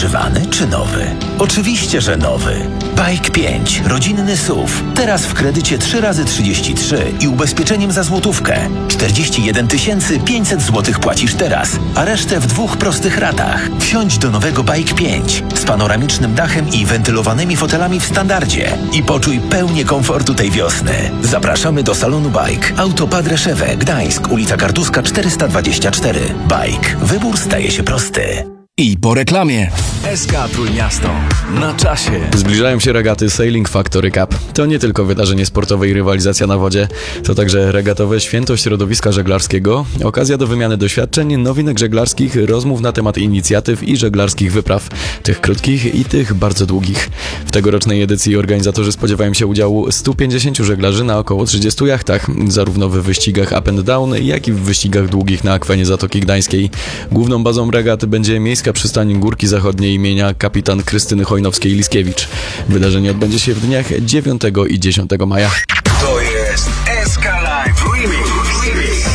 używany czy nowy? Oczywiście, że nowy. Bike 5, rodzinny SUV. Teraz w kredycie 3 razy 33 i ubezpieczeniem za złotówkę. 41 500 zł płacisz teraz, a resztę w 2 prostych ratach. Wsiądź do nowego Bike 5 z panoramicznym dachem i wentylowanymi fotelami w standardzie i poczuj pełnię komfortu tej wiosny. Zapraszamy do salonu Bike. Auto Padre Szewę, Gdańsk, ulica Kartuska 424. Bike. Wybór staje się prosty. I po reklamie. SK Trójmiasto. Na czasie. Zbliżają się regaty Sailing Factory Cup. To nie tylko wydarzenie sportowe i rywalizacja na wodzie, to także regatowe święto środowiska żeglarskiego, okazja do wymiany doświadczeń, nowinek żeglarskich, rozmów na temat inicjatyw i żeglarskich wypraw, tych krótkich i tych bardzo długich. W tegorocznej edycji organizatorzy spodziewają się udziału 150 żeglarzy na około 30 jachtach, zarówno w wyścigach up and down, jak i w wyścigach długich na akwenie Zatoki Gdańskiej. Główną bazą regaty będzie miejska przystań Górki Zachodniej imienia kapitan Krystyny Chojnowskiej-Liskiewicz. Wydarzenie odbędzie się w dniach 9 i 10 maja.